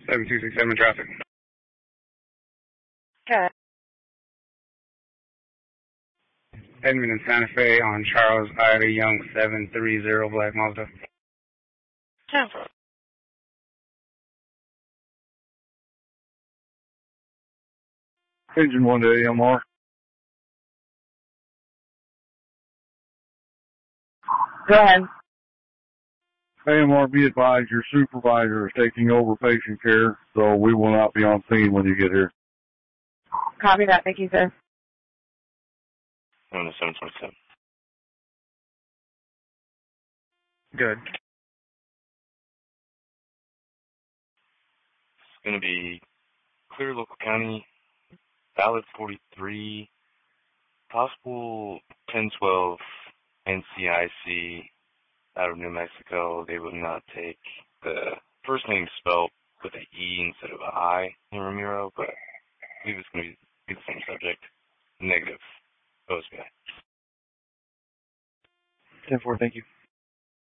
7267 traffic. Okay. Edmond and Santa Fe on Charles Ida Young 730 Black Mazda. 10-4. Engine 1 to AMR. Go ahead. AMR, be advised your supervisor is taking over patient care, so we will not be on scene when you get here. Copy that. Thank you, sir. On the 727. Good. It's going to be Clear Local County, Ballot 43, possible 1012 NCIC out of New Mexico. They would not take the first name spelled with an E instead of an I in Ramiro, but I believe it's going to be the same subject. Negative. OSBI. 10-4, thank you.